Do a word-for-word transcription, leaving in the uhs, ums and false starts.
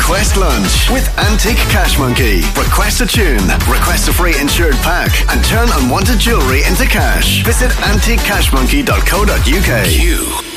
Request Lunch with Antique Cash Monkey. Request a tune, request a free insured pack, and turn unwanted jewellery into cash. Visit antique cash monkey dot co dot uk. Q.